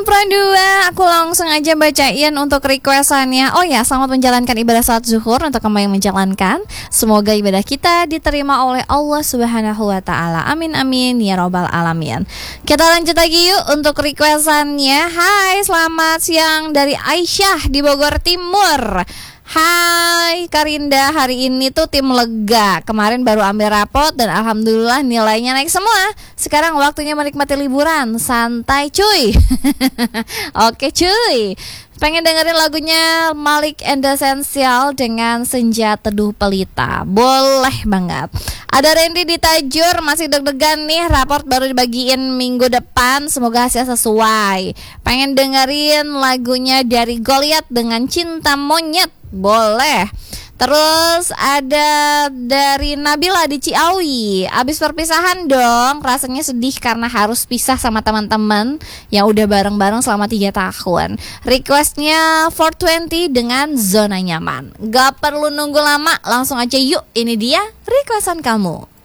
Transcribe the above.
Pro 2, aku langsung aja bacain untuk requestannya. Oh ya, selamat menjalankan ibadah salat zuhur untuk kamu yang menjalankan. Semoga ibadah kita diterima oleh Allah Subhanahu wa taala. Amin amin ya robbal alamin. Kita lanjut lagi yuk untuk requestannya. Hai, selamat siang dari Aisyah di Bogor Timur. Hai Karinda, hari ini tuh tim lega. Kemarin baru ambil rapot dan alhamdulillah nilainya naik semua. Sekarang waktunya menikmati liburan. Santai cuy. Oke cuy. Pengen dengerin lagunya Malik and the Essential dengan Senja Teduh Pelita. Boleh banget. Ada Randy di Tajur, masih deg-degan nih, raport baru dibagiin minggu depan. Semoga hasil sesuai. Pengen dengerin lagunya dari Goliath dengan Cinta Monyet. Boleh. Terus ada dari Nabila di Ciawi. Abis perpisahan dong, rasanya sedih karena harus pisah sama teman-teman yang udah bareng-bareng selama 3 tahun. Requestnya 420 dengan Zona Nyaman. Gak perlu nunggu lama, langsung aja yuk. Ini dia requestan kamu.